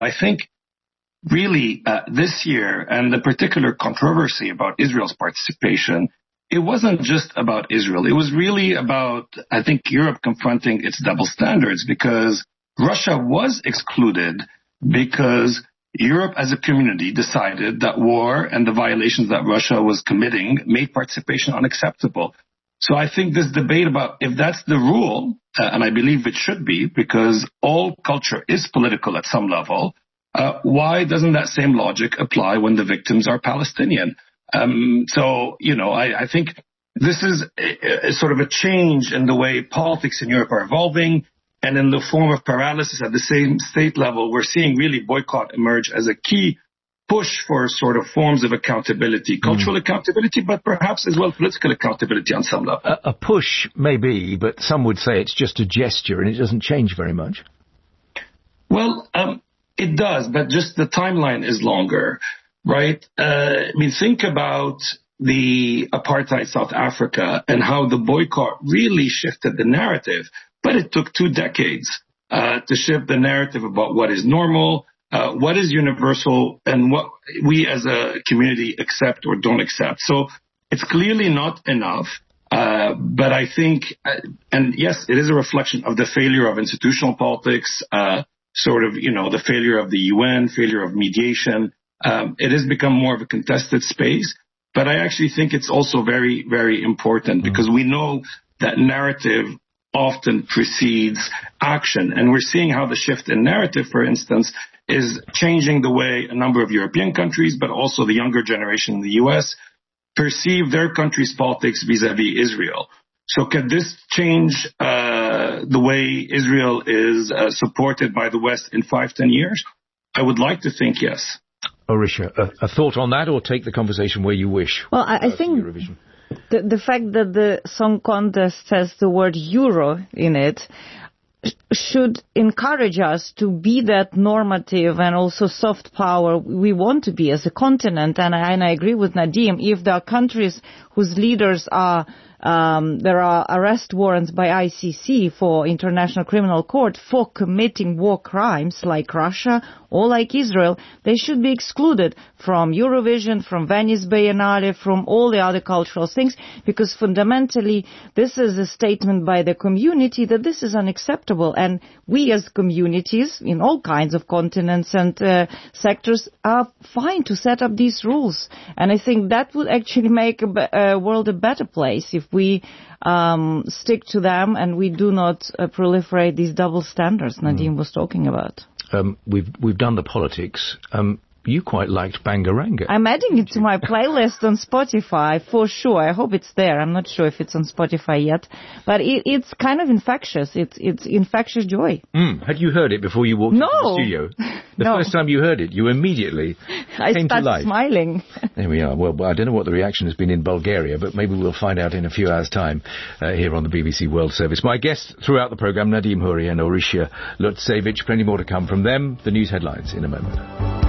I think really this year, and the particular controversy about Israel's participation, it wasn't just about Israel. It was really about, I think, Europe confronting its double standards, because Russia was excluded because Europe as a community decided that war and the violations that Russia was committing made participation unacceptable. So I think this debate about if that's the rule, and I believe it should be, because all culture is political at some level, why doesn't that same logic apply when the victims are Palestinian? I think this is a sort of a change in the way politics in Europe are evolving, and in the form of paralysis at the same state level, we're seeing really boycott emerge as a key push for sort of forms of accountability, cultural accountability, but perhaps as well political accountability on some level. A push, maybe, but some would say it's just a gesture and it doesn't change very much. Well, it does, but just the timeline is longer, right? Think about the apartheid South Africa and how the boycott really shifted the narrative, but it took 2 decades to shift the narrative about what is normal, what is universal, and what we as a community accept or don't accept. So it's clearly not enough, but I think, and yes, it is a reflection of the failure of institutional politics, the failure of the UN, failure of mediation. It has become more of a contested space, but I actually think it's also very, very important because we know that narrative often precedes action. And we're seeing how the shift in narrative, for instance, is changing the way a number of European countries, but also the younger generation in the US, perceive their country's politics vis-a-vis Israel. So can this change the way Israel is supported by the West in 5-10 years? I would like to think yes. Orisha, a thought on that, or take the conversation where you wish? Well, I think the fact that the song contest has the word Euro in it should encourage us to be that normative and also soft power we want to be as a continent. And I agree with Nadim. If there are countries whose leaders are there are arrest warrants by ICC for International Criminal Court for committing war crimes like Russia or like Israel, they should be excluded from Eurovision, from Venice Biennale, from all the other cultural things, because fundamentally this is a statement by the community that this is unacceptable. And we as communities in all kinds of continents and sectors are fine to set up these rules. And I think that would actually make a world a better place if we stick to them and we do not proliferate these double standards Nadim was talking about. We've done the politics. You quite liked Bangaranga. I'm adding it to my playlist on Spotify for sure. I hope it's there. I'm not sure if it's on Spotify yet, but it's kind of infectious. It's infectious joy. Had you heard it before you walked into the studio? The first time you heard it, you immediately came to life. I started smiling. There we are. Well, I don't know what the reaction has been in Bulgaria, but maybe we'll find out in a few hours' time here on the BBC World Service. My guests throughout the programme, Nadim Houri and Orisha Lutsevich. Plenty more to come from them. The news headlines in a moment.